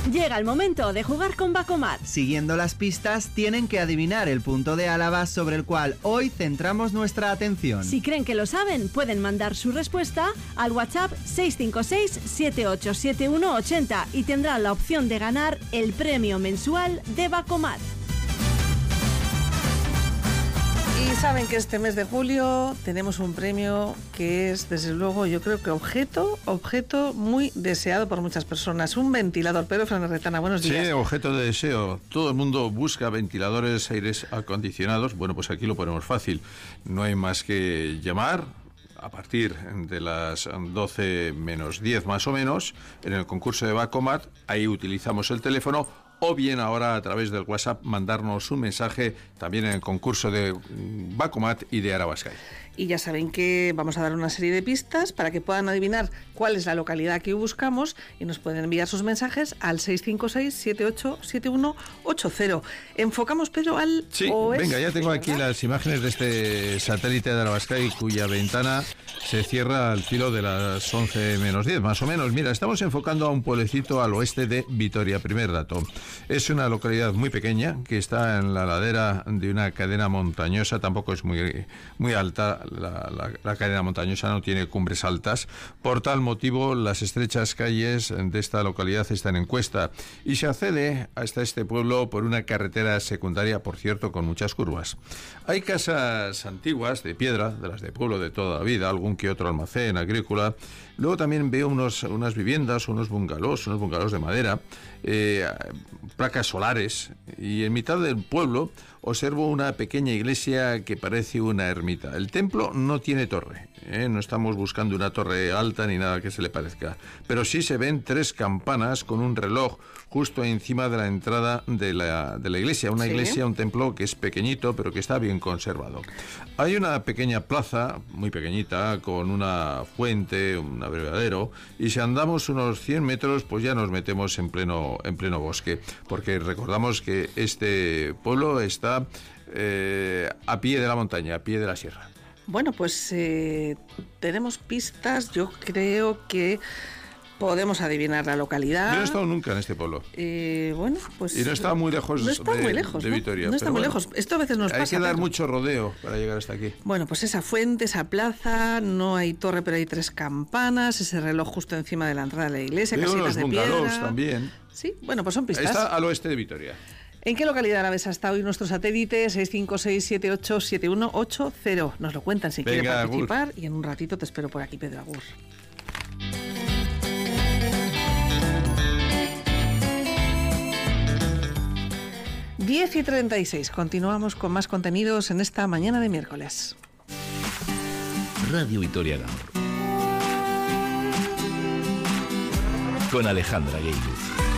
Llega el momento de jugar con Bacomat. Siguiendo las pistas, tienen que adivinar el punto de Álava sobre el cual hoy centramos nuestra atención. Si creen que lo saben, pueden mandar su respuesta al WhatsApp 656-787180 y tendrán la opción de ganar el premio mensual de Bacomat. Y saben que este mes de julio tenemos un premio que es, desde luego, yo creo que objeto muy deseado por muchas personas. Un ventilador. Pedro Fernández Retana, buenos días. Sí, objeto de deseo. Todo el mundo busca ventiladores, aires acondicionados. Bueno, pues aquí lo ponemos fácil. No hay más que llamar a partir de las 12 menos 10 más o menos en el concurso de Bacomat. Ahí utilizamos el teléfono. O bien ahora a través del WhatsApp mandarnos un mensaje también en el concurso de Bacomat y de Arabascay. Y ya saben que vamos a dar una serie de pistas para que puedan adivinar cuál es la localidad que buscamos y nos pueden enviar sus mensajes al 656-787180. Enfocamos, Pedro, al oeste. Venga, ya tengo aquí las imágenes de este satélite de Arabascay cuya ventana se cierra al filo de las 11 menos 10, más o menos. Mira, estamos enfocando a un pueblecito al oeste de Vitoria. Primer dato. Es una localidad muy pequeña que está en la ladera de una cadena montañosa. Tampoco es muy alta. La cadena montañosa no tiene cumbres altas. Por tal motivo, las estrechas calles de esta localidad están en cuesta y se accede hasta este pueblo por una carretera secundaria, por cierto, con muchas curvas. Hay casas antiguas de piedra, de las de pueblo de toda la vida, algún que otro almacén agrícola. Luego también veo unas viviendas, unos bungalows de madera, placas solares, y en mitad del pueblo observo una pequeña iglesia que parece una ermita. El templo no tiene torre, no estamos buscando una torre alta ni nada que se le parezca, pero sí se ven 3 campanas con un reloj justo encima de la entrada de la iglesia. Una iglesia, un templo que es pequeñito, pero que está bien conservado. Hay una pequeña plaza, muy pequeñita, con una fuente, un abrevadero, y si andamos unos 100 metros, pues ya nos metemos en pleno bosque, porque recordamos que este pueblo está a pie de la montaña, a pie de la sierra. Bueno, pues tenemos pistas. Yo creo que podemos adivinar la localidad. Yo no he estado nunca en este pueblo. Bueno, pues... Y no está muy lejos de Vitoria. No está muy lejos. Esto a veces nos pasa. Hay que dar mucho rodeo para llegar hasta aquí. Bueno, pues esa fuente, esa plaza, no hay torre, pero hay 3 campanas, ese reloj justo encima de la entrada de la iglesia, casitas de piedra. Bungalows también. Sí, bueno, pues son pistas. Está al oeste de Vitoria. ¿En qué localidad alavesa está hoy nuestro satélite? 656-787180. Nos lo cuentan si quieren participar. Agur. Y en un ratito te espero por aquí, Pedro. Agur. Diez y 36. Continuamos con más contenidos en esta mañana de miércoles. Radio Vitoria Gaur. Con Alejandra Gueiluz.